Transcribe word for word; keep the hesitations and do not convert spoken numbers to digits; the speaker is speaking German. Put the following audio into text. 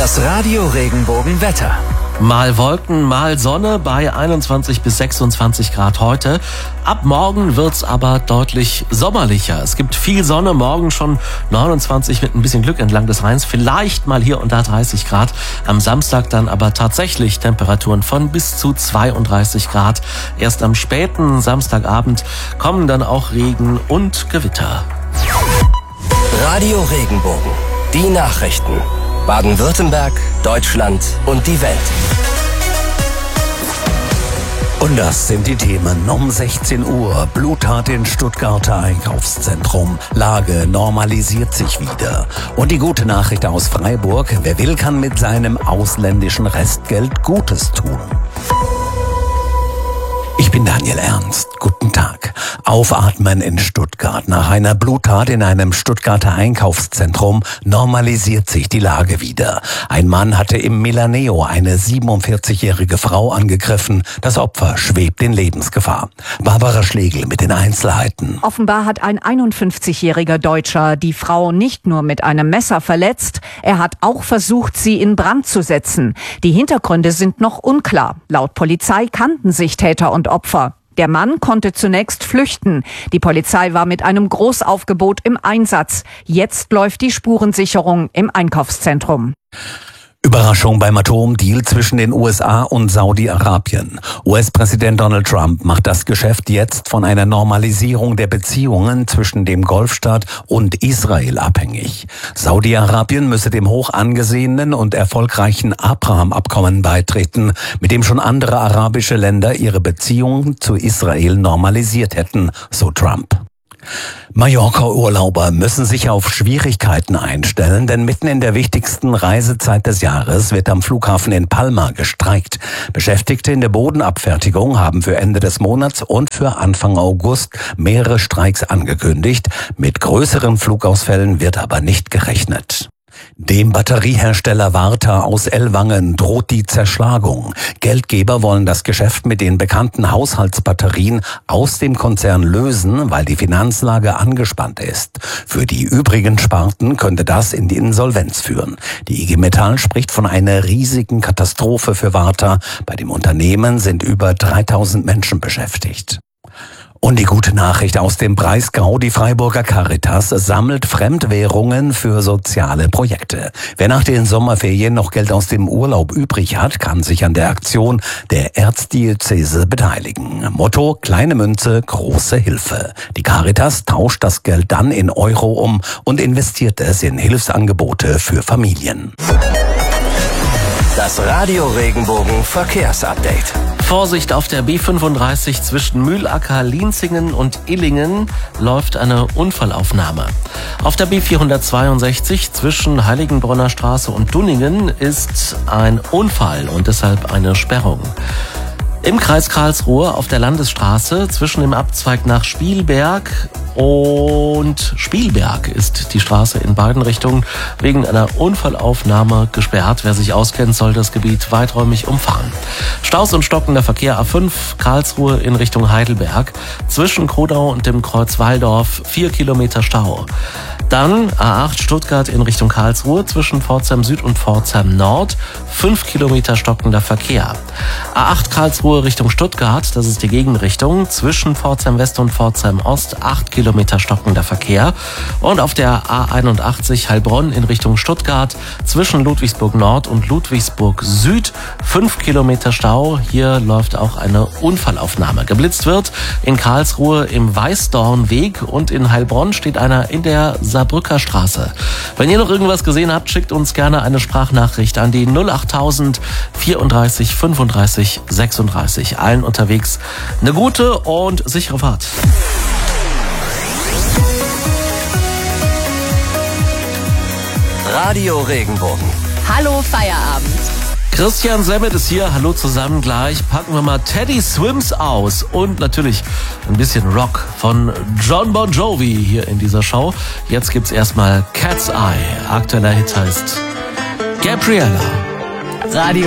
Das Radio Regenbogen-Wetter. Mal Wolken, mal Sonne bei einundzwanzig bis sechsundzwanzig Grad heute. Ab morgen wird's aber deutlich sommerlicher. Es gibt viel Sonne, morgen schon neunundzwanzig mit ein bisschen Glück entlang des Rheins. Vielleicht mal hier und da dreißig Grad. Am Samstag dann aber tatsächlich Temperaturen von bis zu zweiunddreißig Grad. Erst am späten Samstagabend kommen dann auch Regen und Gewitter. Radio Regenbogen. Die Nachrichten. Baden-Württemberg, Deutschland und die Welt. Und das sind die Themen um sechzehn Uhr. Bluttat in Stuttgarter Einkaufszentrum. Lage normalisiert sich wieder. Und die gute Nachricht aus Freiburg. Wer will, kann mit seinem ausländischen Restgeld Gutes tun. Ich bin Daniel Ernst. Guten Tag. Aufatmen in Stuttgart. Nach einer Bluttat in einem Stuttgarter Einkaufszentrum normalisiert sich die Lage wieder. Ein Mann hatte im Milaneo eine siebenundvierzigjährige Frau angegriffen. Das Opfer schwebt in Lebensgefahr. Barbara Schlegel mit den Einzelheiten. Offenbar hat ein einundfünfzigjähriger Deutscher die Frau nicht nur mit einem Messer verletzt, er hat auch versucht, sie in Brand zu setzen. Die Hintergründe sind noch unklar. Laut Polizei kannten sich Täter und Opfer. Der Mann konnte zunächst flüchten. Die Polizei war mit einem Großaufgebot im Einsatz. Jetzt läuft die Spurensicherung im Einkaufszentrum. Überraschung beim Atomdeal zwischen den U S A und Saudi-Arabien. U S-Präsident Donald Trump macht das Geschäft jetzt von einer Normalisierung der Beziehungen zwischen dem Golfstaat und Israel abhängig. Saudi-Arabien müsse dem hoch angesehenen und erfolgreichen Abraham-Abkommen beitreten, mit dem schon andere arabische Länder ihre Beziehungen zu Israel normalisiert hätten, so Trump. Mallorca-Urlauber müssen sich auf Schwierigkeiten einstellen, denn mitten in der wichtigsten Reisezeit des Jahres wird am Flughafen in Palma gestreikt. Beschäftigte in der Bodenabfertigung haben für Ende des Monats und für Anfang August mehrere Streiks angekündigt. Mit größeren Flugausfällen wird aber nicht gerechnet. Dem Batteriehersteller Varta aus Ellwangen droht die Zerschlagung. Geldgeber wollen das Geschäft mit den bekannten Haushaltsbatterien aus dem Konzern lösen, weil die Finanzlage angespannt ist. Für die übrigen Sparten könnte das in die Insolvenz führen. Die I G Metall spricht von einer riesigen Katastrophe für Varta. Bei dem Unternehmen sind über dreitausend Menschen beschäftigt. Und die gute Nachricht aus dem Breisgau, die Freiburger Caritas sammelt Fremdwährungen für soziale Projekte. Wer nach den Sommerferien noch Geld aus dem Urlaub übrig hat, kann sich an der Aktion der Erzdiözese beteiligen. Motto: kleine Münze, große Hilfe. Die Caritas tauscht das Geld dann in Euro um und investiert es in Hilfsangebote für Familien. Das Radio Regenbogen Verkehrsupdate. Vorsicht auf der B fünfunddreißig zwischen Mühlacker, Lienzingen und Illingen läuft eine Unfallaufnahme. Auf der B vierhundertzweiundsechzig zwischen Heiligenbronner Straße und Dunningen ist ein Unfall und deshalb eine Sperrung. Im Kreis Karlsruhe auf der Landesstraße zwischen dem Abzweig nach Spielberg und Spielberg ist die Straße in beiden Richtungen wegen einer Unfallaufnahme gesperrt. Wer sich auskennt, soll das Gebiet weiträumig umfahren. Staus und stockender Verkehr A fünf Karlsruhe in Richtung Heidelberg. Zwischen Krodau und dem Kreuz Walldorf vier Kilometer Stau. Dann A acht Stuttgart in Richtung Karlsruhe zwischen Pforzheim Süd und Pforzheim Nord. fünf Kilometer stockender Verkehr. A acht Karlsruhe Richtung Stuttgart, das ist die Gegenrichtung. Zwischen Pforzheim West und Pforzheim Ost acht Kilometer stockender Verkehr. Und auf der A einundachtzig Heilbronn in Richtung Stuttgart zwischen Ludwigsburg Nord und Ludwigsburg Süd fünf Kilometer Stau. Hier läuft auch eine Unfallaufnahme. Geblitzt wird in Karlsruhe im Weißdornweg und in Heilbronn steht einer in der Saarbrücker Straße. Wenn ihr noch irgendwas gesehen habt, schickt uns gerne eine Sprachnachricht an die null achttausend vierunddreißig fünfunddreißig sechsunddreißig. Allen unterwegs eine gute und sichere Fahrt. Radio Regenbogen. Hallo Feierabend. Christian Semmet ist hier. Hallo zusammen. Gleich packen wir mal Teddy Swims aus und natürlich ein bisschen Rock von John Bon Jovi hier in dieser Show. Jetzt gibt's erstmal Cat's Eye. Aktueller Hit heißt Gabriella. Radio